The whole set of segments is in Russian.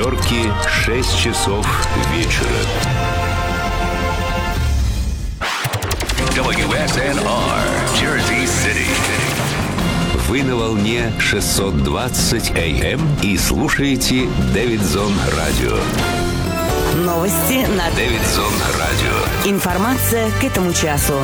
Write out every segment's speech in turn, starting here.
Нью-Йорке 6 часов вечера. WSNR, Jersey City. Вы на волне 620 AM и слушаете Дэвидсон Радио. Новости на Дэвидсон Радио. Информация к этому часу.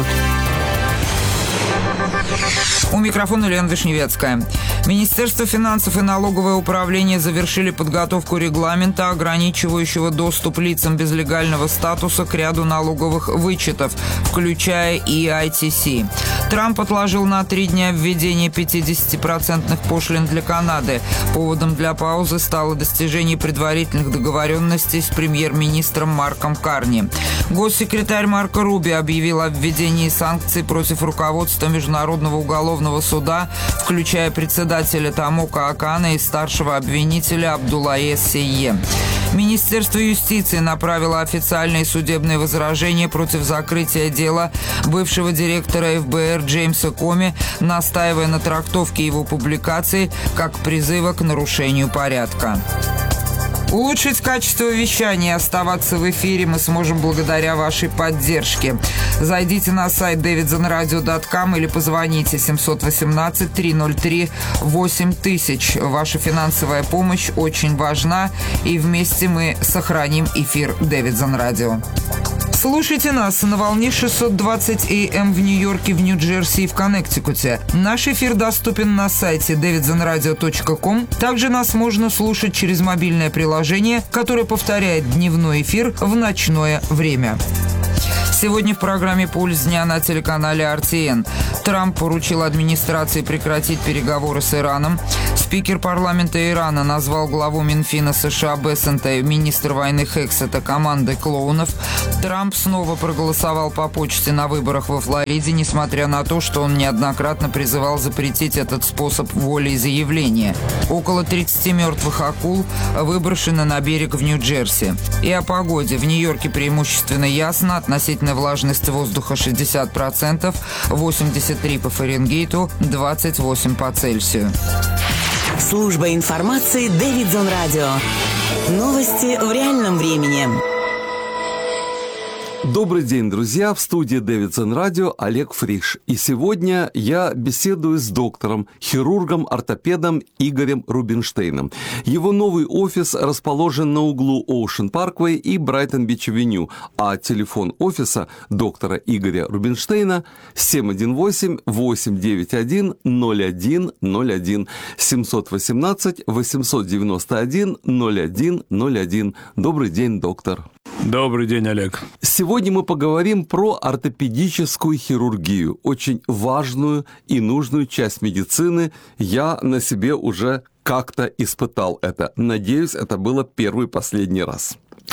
У микрофона Лена Вишневецкая. Министерство финансов и налоговое управление завершили подготовку регламента, ограничивающего доступ лицам без легального статуса к ряду налоговых вычетов, включая и ITC. Трамп отложил на 3 дня введение 50% пошлин для Канады. Поводом для паузы стало достижение предварительных договоренностей с премьер-министром Марком Карни. Госсекретарь Марко Рубио объявил о введении санкций против руководства Международного уголовного суда, включая председателя Томока Акана и старшего обвинителя Абдуллае Сейе. Министерство юстиции направило официальные судебные возражения против закрытия дела бывшего директора ФБР Джеймса Коми, настаивая на трактовке его публикаций как призыва к нарушению порядка. Улучшить качество вещания и оставаться в эфире мы сможем благодаря вашей поддержке. Зайдите на сайт davidsonradio.com или позвоните 718-303-8000. Ваша финансовая помощь очень важна, и вместе мы сохраним эфир Дэвидсон Радио. Слушайте нас на волне 620 AM в Нью-Йорке, в Нью-Джерси и в Коннектикуте. Наш эфир доступен на сайте davidsonradio.com. Также нас можно слушать через мобильное приложение, которое повторяет дневной эфир в ночное время. Сегодня в программе «Пульс дня» на телеканале RTN. Трамп поручил администрации прекратить переговоры с Ираном. Спикер парламента Ирана назвал главу Минфина США Бессента, министр войны Хексета, командой клоунов. Трамп снова проголосовал по почте на выборах во Флориде, несмотря на то, что он неоднократно призывал запретить этот способ волеизъявления. Около 30 мертвых акул выброшены на берег в Нью-Джерси. И о погоде. В Нью-Йорке преимущественно ясно, относительно влажность воздуха 60%, 83 по Фаренгейту, 28 по Цельсию. Служба информации Дэвидсон Радио. Новости в реальном времени. Добрый день, друзья! В студии Дэвидсон Радио Олег Фриш. И сегодня я беседую с доктором, хирургом-ортопедом Игорем Рубинштейном. Его новый офис расположен на углу Оушен Парквей и Брайтон-Бич-авеню, а телефон офиса доктора Игоря Рубинштейна 718-891-0101, 718-891-0101. Добрый день, доктор! Добрый день, Олег. Сегодня мы поговорим про ортопедическую хирургию, очень важную и нужную часть медицины. Я на себе уже как-то испытал это. Надеюсь, это было первый и последний раз.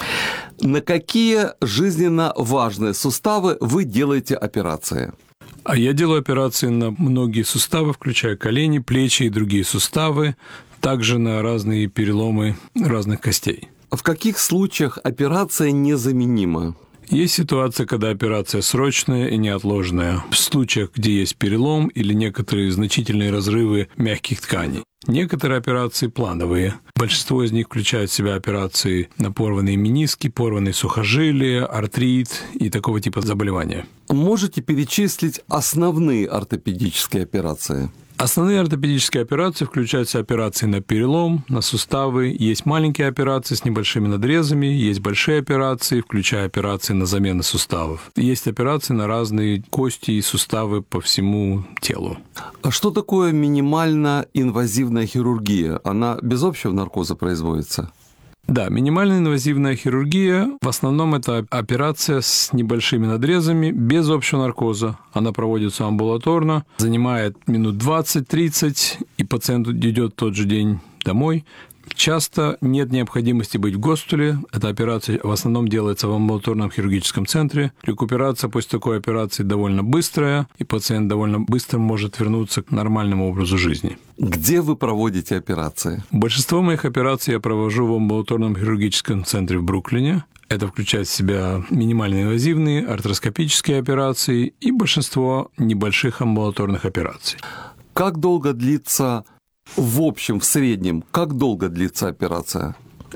На какие жизненно важные суставы вы делаете операции? А я делаю операции на многие суставы, включая колени, плечи и другие суставы, также на разные переломы разных костей. В каких случаях операция незаменима? Есть ситуация, когда операция срочная и неотложная. В случаях, где есть перелом или некоторые значительные разрывы мягких тканей. Некоторые операции плановые. Большинство из них включают в себя операции на порванные мениски, порванные сухожилия, артрит и такого типа заболевания. Можете перечислить основные ортопедические операции? Основные ортопедические операции включаются операции на перелом, на суставы. Есть маленькие операции с небольшими надрезами, есть большие операции, включая операции на замену суставов. Есть операции на разные кости и суставы по всему телу. А что такое минимально инвазивная хирургия? Она без общего наркоза производится? Да, минимально инвазивная хирургия, в основном это операция с небольшими надрезами, без общего наркоза. Она проводится амбулаторно, занимает минут 20-30, и пациент идет в тот же день домой. Часто нет необходимости быть в госпитале. Эта операция в основном делается в амбулаторном хирургическом центре. Рекуперация после такой операции довольно быстрая, и пациент довольно быстро может вернуться к нормальному образу жизни. Где вы проводите операции? Большинство моих операций я провожу в амбулаторном хирургическом центре в Бруклине. Это включает в себя минимально инвазивные, артроскопические операции и большинство небольших амбулаторных операций. Как долго длится, в общем, в среднем, как долго длится операция?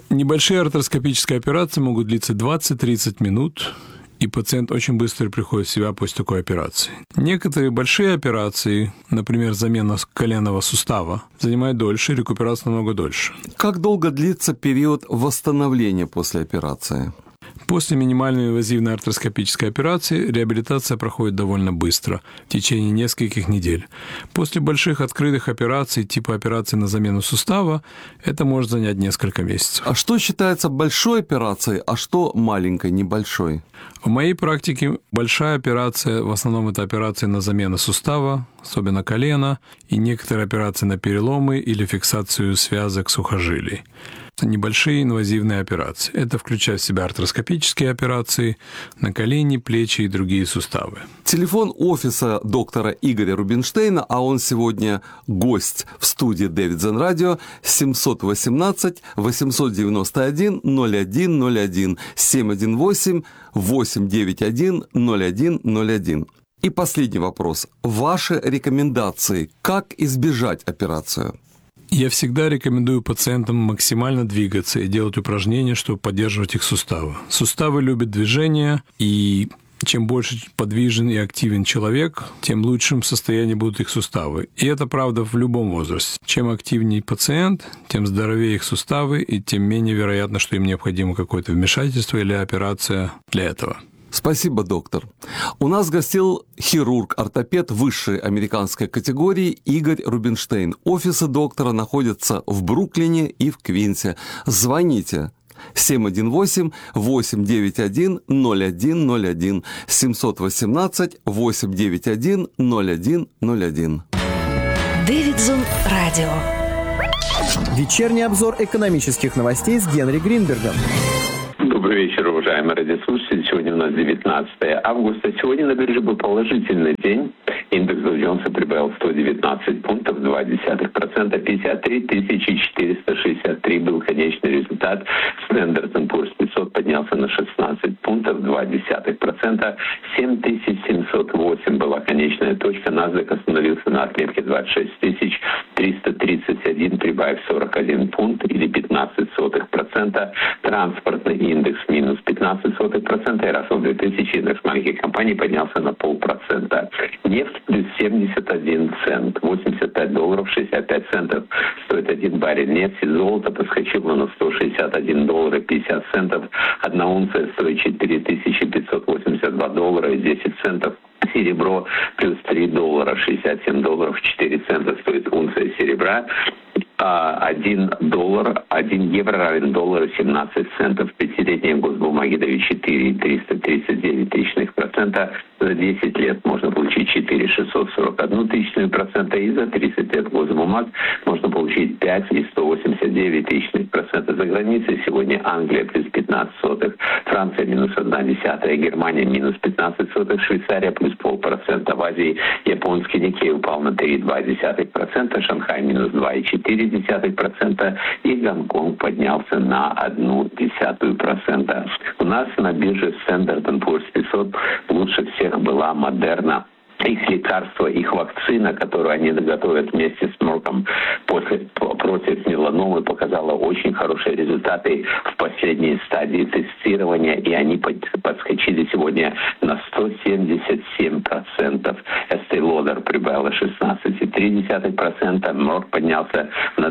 Небольшие артроскопические операции могут длиться 20-30 минут, и пациент очень быстро приходит в себя после такой операции. Некоторые большие операции, например, замена коленного сустава, занимают дольше, рекуперация намного дольше. Как долго длится период восстановления после операции? После минимальной инвазивной артроскопической операции реабилитация проходит довольно быстро, в течение нескольких недель. После больших открытых операций, типа операции на замену сустава, это может занять несколько месяцев. А что считается большой операцией, а что маленькой, небольшой? В моей практике большая операция, в основном это операции на замену сустава, особенно колена, и некоторые операции на переломы или фиксацию связок сухожилий. Небольшие инвазивные операции. Это включает в себя артроскопические операции на колени, плечи и другие суставы. Телефон офиса доктора Игоря Рубинштейна, а он сегодня гость в студии Davidson Radio, 718-891-0101, 718-891-0101. И последний вопрос. Ваши рекомендации, как избежать операцию? Я всегда рекомендую пациентам максимально двигаться и делать упражнения, чтобы поддерживать их суставы. Суставы любят движение, и чем больше подвижен и активен человек, тем лучшим в состоянии будут их суставы. И это правда в любом возрасте. Чем активнее пациент, тем здоровее их суставы, и тем менее вероятно, что им необходимо какое-то вмешательство или операция для этого. Спасибо, доктор. У нас гостил хирург-ортопед высшей американской категории Игорь Рубинштейн. Офисы доктора находятся в Бруклине и в Квинсе. Звоните 718-891-0101, 718-891-0101. Davidson Radio. Вечерний обзор экономических новостей с Генри Гринбергом. Добрый вечер, уважаемые радиослушатели. Сегодня у нас 19 августа. Сегодня на бирже был положительный день. Индекс Доу Джонса прибавил 119 пунктов, 0,2%. 53 463 был конечный результат. Standard & Poor's 500 поднялся на 16 пунктов, 0,2%. 7708 была конечная точка. NASDAQ остановился на отметке 26 331, прибавив 41 пункт или 0,15%. Транспортный индекс минус 0,15%. И Russell 2000 индекс маленьких компаний поднялся на 0,5%. Нефть плюс 71 цент. $85.65 стоит один баррель нефти. Золото подскочило на $161.50. Одна унция стоит $4582.10. Серебро плюс $3, $67.04 стоит унция серебра. 1 евро равен $1.17. Пятилетние госбумаги дают 4,339%. За 10 лет можно получить 4,641%. И за 30 лет госбумаг можно получить 5,189%. За границей сегодня Англия плюс 15, Франция минус 1,1, Германия минус 15, Швейцария плюс 0,5%. В Азии японский Никей упал на 3,2%, Шанхай минус 2,4%, и Гонконг поднялся на 0,1%. У нас на бирже Standard & Poor's 500 лучше всех была Модерна. Их лекарство, их вакцина, которую они готовят вместе с Мерком против меланомы, показала очень хорошие результаты в последней стадии тестирования, и они подскочили сегодня на 177%. Estée Lauder прибавила 16,3%, Мерк поднялся на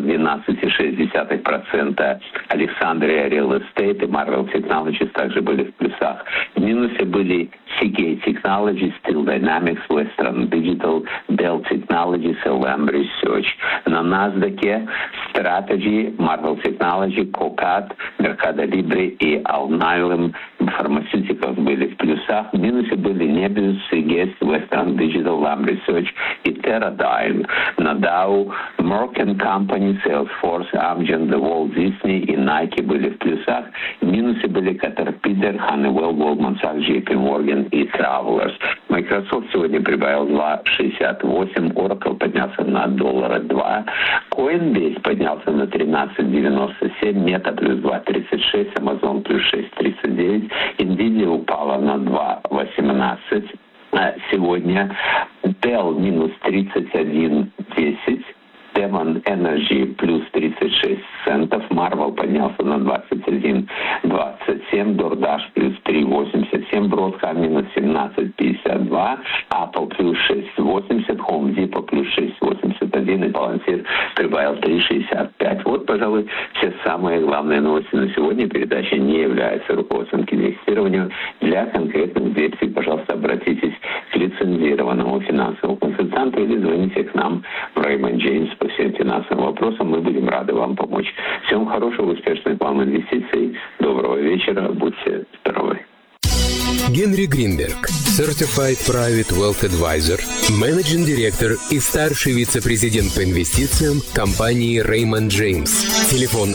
12,6%. Alexandria Real Estate и Marvel Technologies также были в плюсах. В минусе были Seagate Technologies, Steel Dynamics, Western Digital, Dell Technologies, LM Research. На NASDAQ Strategy, Marvel Technology, Cocat, Mercado Libre и Alnylam Pharmaceuticals были в плюсах. В минусе были Nebius, Seagate, Western Digital, LM Research и Teradyne. На Dow Merck & Company, Salesforce, Amgen, The Walt Disney и Nike были в плюсах. В минусе были Caterpillar, Honeywell, Goldman Sachs, JP Morgan и Travelers. Microsoft сегодня прибавил 2,68, Oracle поднялся на $2, Coinbase поднялся на 13,97, Meta плюс 2,36, Amazon плюс 6,39, Nvidia упала на 2,18. Сегодня Dell минус 31,10, Seven Energy плюс 36 центов, Marvel поднялся на 21.27, DoorDash плюс 3.87, Broadcom минус 17.52, Apple плюс 6.80, Home Depot плюс 6.81 и Palantir прибавил 3.65. Вот, пожалуй, все самые главные новости на сегодня. Передача не является руководством к инвестированию. Для конкретных действий, пожалуйста, обратитесь к лицензированному финансовому консультанту или звоните к нам в Raymond James по всем финансовым вопросам. Мы будем рады вам помочь. Всем хорошего, успешных вам инвестиций. Доброго вечера. Будьте здоровы. Генри Гринберг, Certified Private Wealth Advisor, Managing Director и старший вице-президент по инвестициям компании Raymond James. Телефон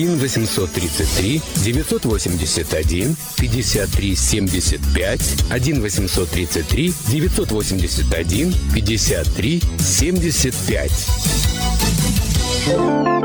1-833-981-53-75, 1-833-981-53-75.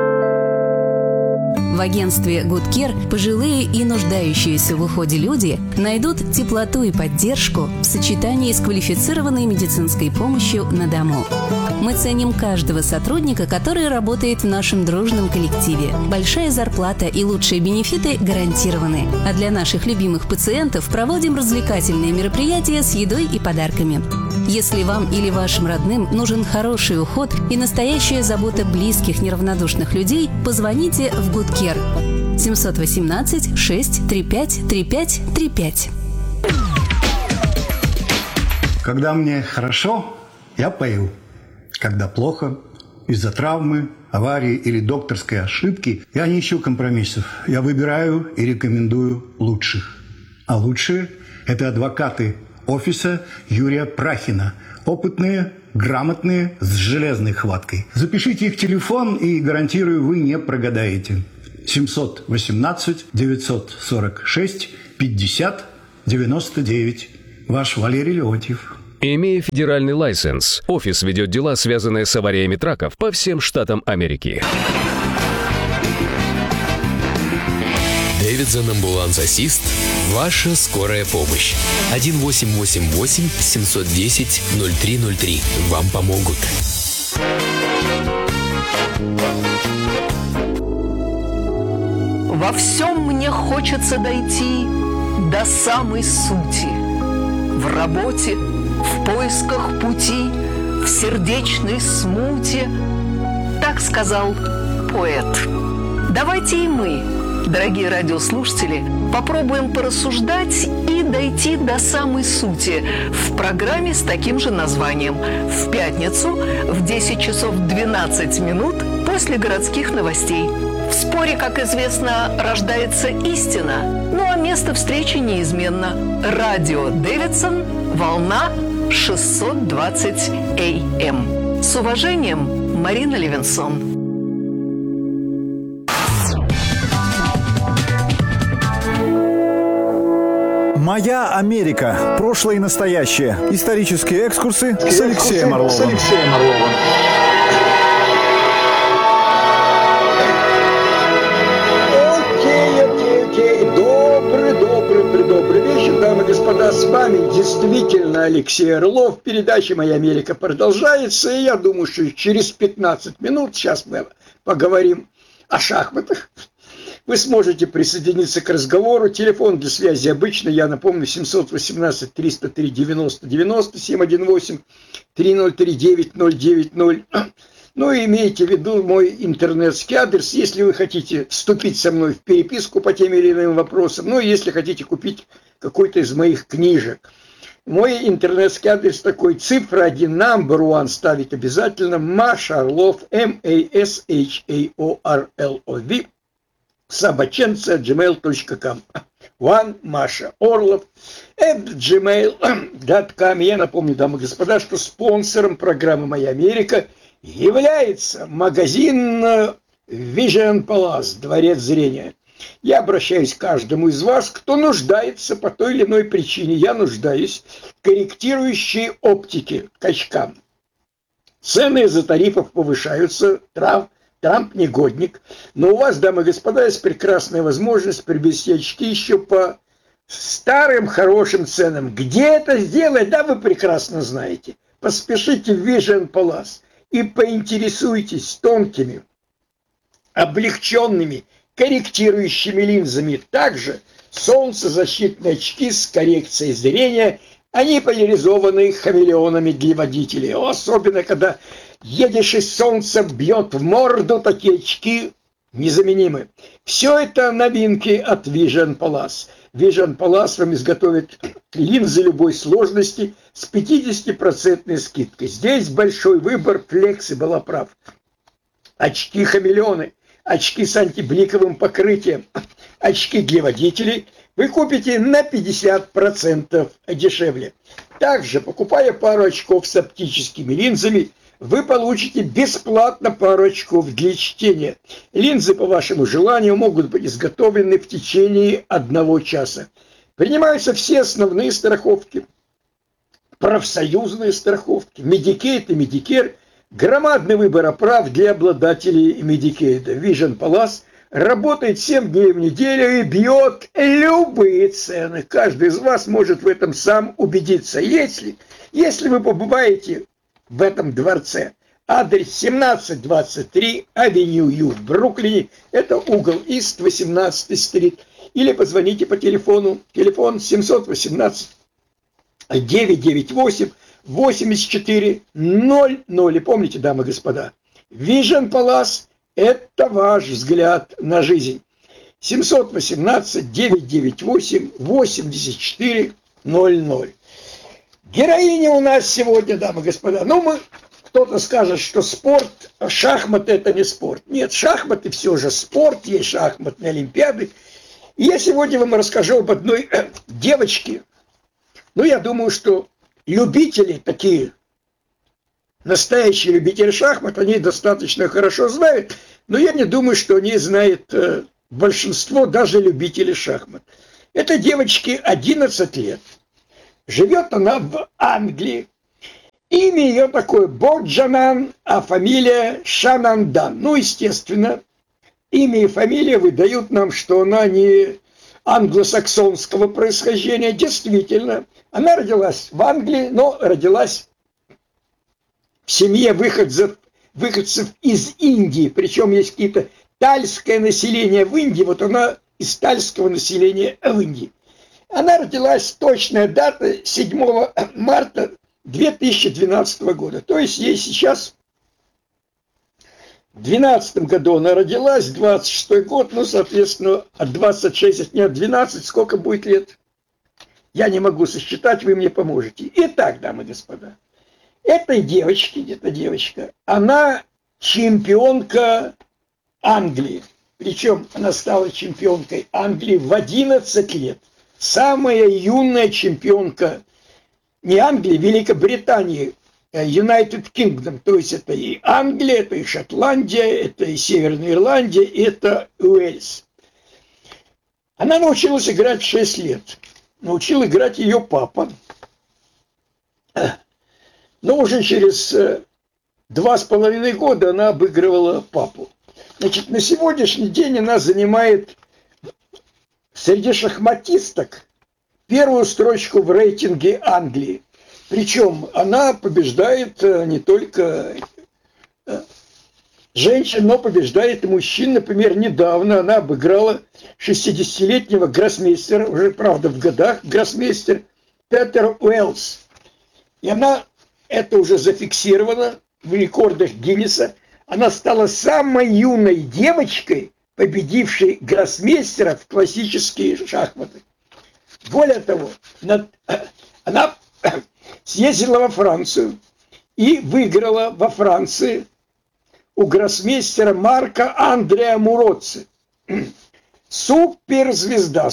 В агентстве Good Care пожилые и нуждающиеся в уходе люди найдут теплоту и поддержку в сочетании с квалифицированной медицинской помощью на дому. Мы ценим каждого сотрудника, который работает в нашем дружном коллективе. Большая зарплата и лучшие бенефиты гарантированы. А для наших любимых пациентов проводим развлекательные мероприятия с едой и подарками. Если вам или вашим родным нужен хороший уход и настоящая забота близких неравнодушных людей, позвоните в Good Care 718-635-3535. Когда мне хорошо, я пою. Когда плохо, из-за травмы, аварии или докторской ошибки, я не ищу компромиссов. Я выбираю и рекомендую лучших. А лучшие – это адвокаты офиса Юрия Прахина. Опытные, грамотные, с железной хваткой. Запишите их телефон, и, гарантирую, вы не прогадаете. 718-946-50-99. Ваш Валерий Леонтьев. Имея федеральный лайсенс, офис ведет дела, связанные с авариями траков по всем штатам Америки. Дэвидсон Ambulance Assist. Ваша скорая помощь. 1-888-710-0303. Вам помогут. Во всем мне хочется дойти до самой сути. В работе, в поисках пути, в сердечной смуте. Так сказал поэт. Давайте и мы, дорогие радиослушатели, попробуем порассуждать и дойти до самой сути в программе с таким же названием в пятницу в 10 часов 12 минут после городских новостей. В споре, как известно, рождается истина, ну а место встречи неизменно. Радио Дэвидсон, волна 620 АМ. С уважением, Марина Левинсон. «Моя Америка. Прошлое и настоящее». Исторические экскурсы с Алексеем Орловым. Окей. Добрый вечер, дамы и господа. С вами действительно Алексей Орлов. Передача «Моя Америка» продолжается. И я думаю, что через 15 минут, сейчас мы поговорим о шахматах, вы сможете присоединиться к разговору. Телефон для связи обычный, я напомню, 718-303-90-90, 718-303-9090. Ну и имейте в виду мой интернетский адрес, если вы хотите вступить со мной в переписку по тем или иным вопросам, ну и если хотите купить какой-то из моих книжек. Мой интернетский адрес такой: цифра 1, number one ставить обязательно, Маша Орлов, MASHAORLOV, собаченца@gmail.com. One Маша Орлов @gmail.com. Я напомню, дамы и господа, что спонсором программы «Моя Америка» является магазин Vision Palace, Дворец зрения. Я обращаюсь к каждому из вас, кто нуждается по той или иной причине. Я нуждаюсь в корректирующей оптике к очкам. Цены из-за тарифов повышаются, Трамп негодник. Но у вас, дамы и господа, есть прекрасная возможность приобрести очки еще по старым хорошим ценам. Где это сделать, да, вы прекрасно знаете. Поспешите в Vision Palace. и поинтересуйтесь тонкими, облегченными, корректирующими линзами. Также солнцезащитные очки с коррекцией зрения, они поляризованы хамелеонами для водителей. Особенно, когда едешь и солнце бьет в морду, такие очки незаменимы. Все это новинки от Vision Plus. Vision Plus вам изготовит линзы любой сложности с 50% скидкой. Здесь большой выбор Flexible оправ. Очки-хамелеоны, очки с антибликовым покрытием, очки для водителей вы купите на 50% дешевле. Также, покупая пару очков с оптическими линзами, вы получите бесплатно пару очков для чтения. Линзы по вашему желанию могут быть изготовлены в течение 1 часа. Принимаются все основные страховки, профсоюзные страховки, Medicaid и Medicare, громадный выбор оправ для обладателей Medicaid. Vision Plus работает 7 дней в неделю и бьет любые цены. Каждый из вас может в этом сам убедиться. Если вы побываете в этом дворце, адрес 1723 Авеню Ю в Бруклине, это угол Ист 18 стрит, или позвоните по телефону, телефон 718 998 8400. И помните, дамы и господа, Vision Plus – это ваш взгляд на жизнь. 718 998 8400. Героиня у нас сегодня, дамы и господа. Кто-то скажет, что спорт, шахматы – это не спорт. Нет, шахматы все же спорт, есть шахматные олимпиады. И я сегодня вам расскажу об одной девочке. Я думаю, что любители такие, настоящие любители шахмат, они достаточно хорошо знают, но я не думаю, что они знают большинство даже любителей шахмат. Этой девочке 11 лет. Живет она в Англии. Имя ее такое Боджанан, а фамилия Шанандан. Естественно, имя и фамилия выдают нам, что она не англосаксонского происхождения. Действительно, она родилась в Англии, но родилась в семье выходцев из Индии. Причем есть какие-то тальское население в Индии. Вот она из тальского населения в Индии. Она родилась, точная дата, 7 марта 2012 года. То есть ей сейчас, в 2012 году она родилась, 26-й год, соответственно, от 26 отнять 12, сколько будет лет? Я не могу сосчитать, вы мне поможете. Итак, дамы и господа, эта девочка, она чемпионка Англии. Причем она стала чемпионкой Англии в 11 лет. Самая юная чемпионка не Англии, Великобритании, United Kingdom, то есть это и Англия, это и Шотландия, это и Северная Ирландия, это Уэльс. Она научилась играть в 6 лет. Научил играть ее папа. Но уже через 2,5 года она обыгрывала папу. На сегодняшний день она занимает среди шахматисток первую строчку в рейтинге Англии. Причем она побеждает не только женщин, но побеждает и мужчин. Например, недавно она обыграла 60-летнего гроссмейстера, уже, правда, в годах, гроссмейстер Петер Уэллс. И она, это уже зафиксировано в рекордах Гиннесса, она стала самой юной девочкой, победившей гроссмейстера в классические шахматы. Более того, она съездила во Францию и выиграла во Франции у гроссмейстера Марка Андреа Муроцци. Суперзвезда.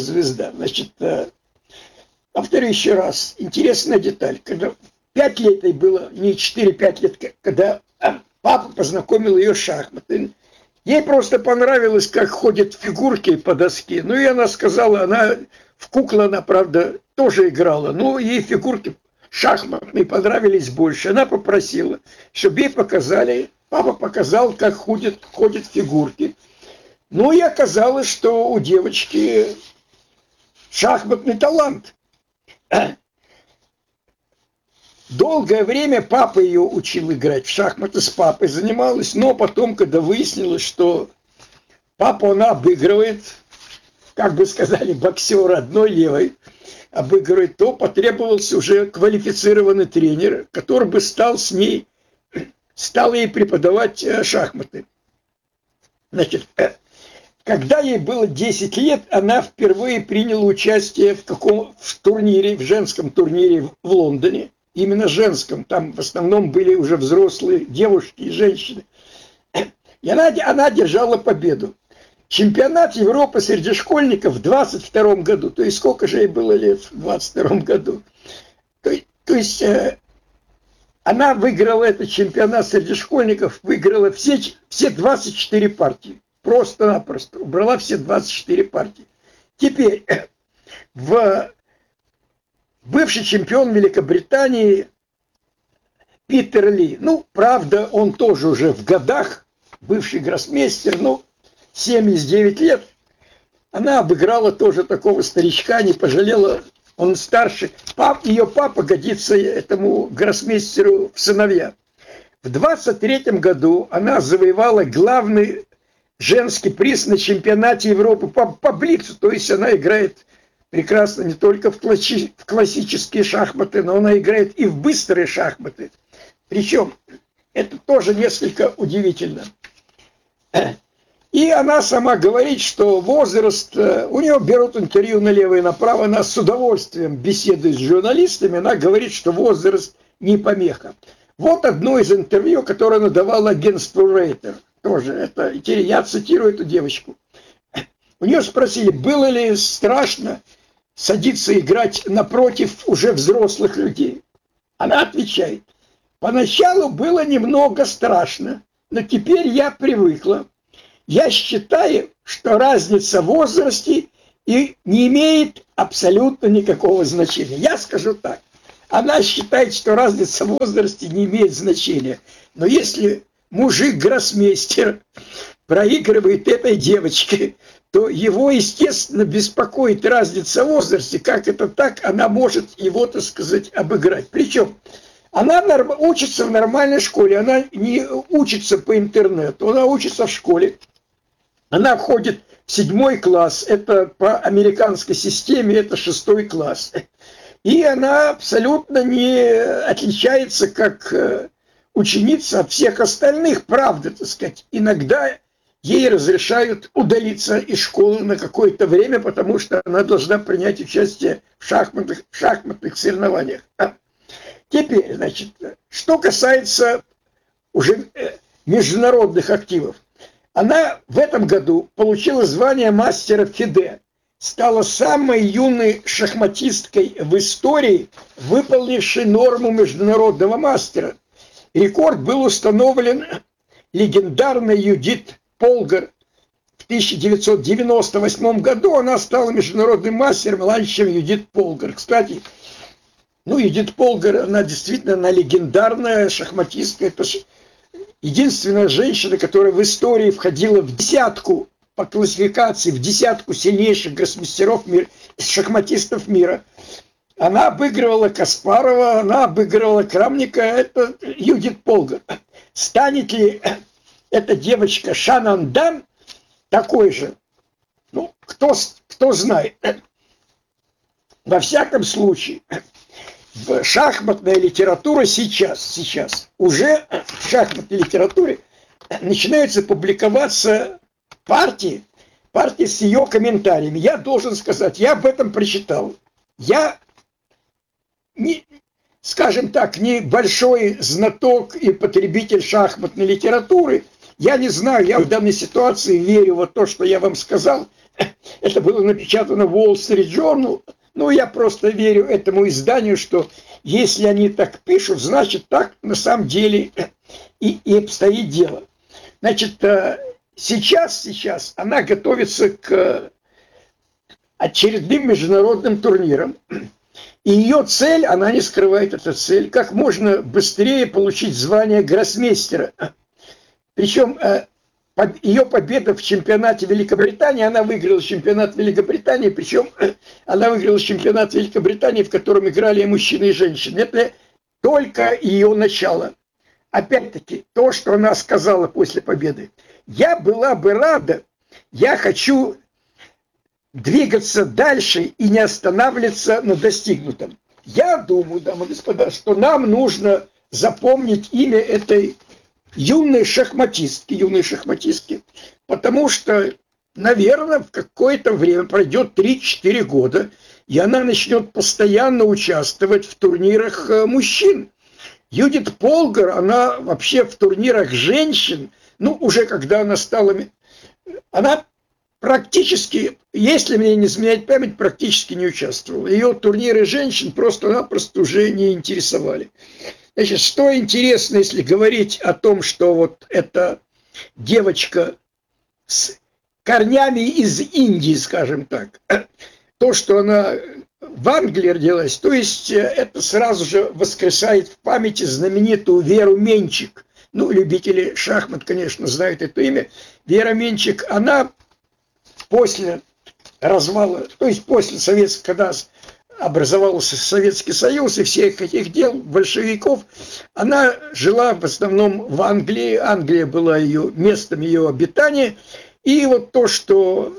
Повторю еще раз, интересная деталь. Когда 5 лет ей было, не 4-5 лет, когда папа познакомил ее с шахматами. Ей просто понравилось, как ходят фигурки по доске. И она сказала, в куклы она, правда, тоже играла. Ей фигурки шахматные понравились больше. Она попросила, чтобы ей показали, папа показал, как ходят фигурки. И оказалось, что у девочки шахматный талант. Долгое время папа ее учил играть в шахматы, с папой занималась, но потом, когда выяснилось, что папу она обыгрывает, как бы сказали, боксер одной левой обыгрывает, то потребовался уже квалифицированный тренер, который бы стал ей преподавать шахматы. Значит, когда ей было 10 лет, она впервые приняла участие в турнире, в женском турнире в Лондоне. Именно женском. Там в основном были уже взрослые девушки и женщины. И она держала победу. Чемпионат Европы среди школьников в 22 году. То есть сколько же ей было лет в 22 году? То есть она выиграла этот чемпионат среди школьников, выиграла все 24 партии. Просто-напросто. Убрала все 24 партии. Теперь бывший чемпион Великобритании Питер Ли. Ну, правда, он тоже уже в годах, бывший гроссмейстер, 79 лет. Она обыграла тоже такого старичка, не пожалела, он старше. Ее папа годится этому гроссмейстеру в сыновья. В 23 году она завоевала главный женский приз на чемпионате Европы по блицу, то есть она играет прекрасно не только в классические шахматы, но она играет и в быстрые шахматы. Причем это тоже несколько удивительно. И она сама говорит, что возраст, у нее берут интервью налево и направо, она с удовольствием беседует с журналистами, она говорит, что возраст не помеха. Вот одно из интервью, которое она давала агентству Рейтер. Тоже это, я цитирую эту девочку. У нее спросили, было ли страшно садиться играть напротив уже взрослых людей. Она отвечает, поначалу было немного страшно, но теперь я привыкла. Я считаю, что разница в возрасте и не имеет абсолютно никакого значения. Я скажу так. Она считает, что разница в возрасте не имеет значения. Но если мужик-гроссмейстер проигрывает этой девочке, то его, естественно, беспокоит разница в возрасте. Как это так? Она может его, так сказать, обыграть. Причем она учится в нормальной школе. Она не учится по интернету. Она учится в школе. Она входит в 7 класс. Это по американской системе, это 6 класс. И она абсолютно не отличается как ученица от всех остальных. Правда, так сказать. Иногда ей разрешают удалиться из школы на какое-то время, потому что она должна принять участие в шахматных соревнованиях. Теперь, значит, что касается уже международных активов. Она в этом году получила звание мастера ФИДЕ. Стала самой юной шахматисткой в истории, выполнившей норму международного мастера. Рекорд был установлен легендарной Юдит Полгар. В 1998 году она стала международным мастером раньше, чем Юдит Полгар. Кстати, Юдит Полгар, она действительно легендарная шахматистка. Это единственная женщина, которая в истории входила в десятку по классификации, в десятку сильнейших гроссмейстеров мира, шахматистов мира. Она обыгрывала Каспарова, она обыгрывала Крамника. Это Юдит Полгар. Станет ли эта девочка Шанандан такой же? Кто знает. Во всяком случае, шахматная литература сейчас уже в шахматной литературе начинаются публиковаться партии с ее комментариями. Я должен сказать, я об этом прочитал. Я, скажем так, не большой знаток и потребитель шахматной литературы. Я не знаю, я в данной ситуации верю в то, что я вам сказал. Это было напечатано в Wall Street Journal. Я просто верю этому изданию, что если они так пишут, значит так на самом деле и обстоит дело. Значит, сейчас она готовится к очередным международным турнирам. И ее цель, она не скрывает эту цель, как можно быстрее получить звание гроссмейстера. Причем ее победа в чемпионате Великобритании, она выиграла чемпионат Великобритании, причем она выиграла чемпионат Великобритании, в котором играли и мужчины, и женщины. Это только ее начало. Опять-таки, то, что она сказала после победы. Я была бы рада, я хочу двигаться дальше и не останавливаться на достигнутом. Я думаю, дамы и господа, что нам нужно запомнить имя этой юной шахматистки, потому что, наверное, в какое-то время, пройдет 3-4 года, и она начнет постоянно участвовать в турнирах мужчин. Юдит Полгар, она вообще в турнирах женщин, ну, уже когда она стала... Она практически, если мне не изменять память, практически не участвовала. Ее турниры женщин просто-напросто уже не интересовали. Значит, что интересно, если говорить о том, что вот эта девочка с корнями из Индии, скажем так, то, что она в Англии родилась, то есть это сразу же воскресает в памяти знаменитую Веру Менчик. Ну, любители шахмат, конечно, знают это имя. Вера Менчик, она после развала, то есть после советского, когда образовался Советский Союз и всех этих дел большевиков, она жила в основном в Англии. Англия была ее местом ее обитания. И вот то, что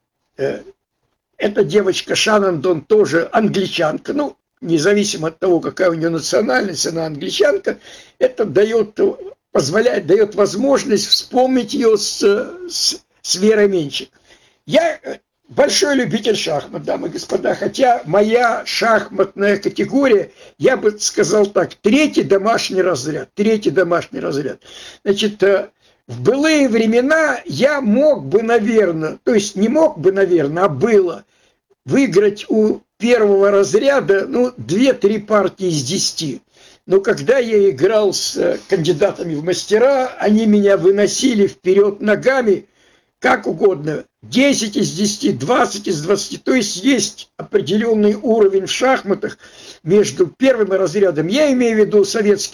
эта девочка Шанандон тоже англичанка, ну, независимо от того, какая у нее национальность, она англичанка, это дает возможность вспомнить ее с Верой Менчик. Я большой любитель шахмат, дамы и господа, хотя моя шахматная категория, я бы сказал так, третий домашний разряд. Значит, в былые времена я мог бы, наверное, то есть не мог бы, наверное, а было выиграть у первого разряда, 2-3 партии из 10. Но когда я играл с кандидатами в мастера, они меня выносили вперед ногами, как угодно, 10 из 10, 20 из 20. То есть определенный уровень в шахматах между первым разрядом, я имею в виду советский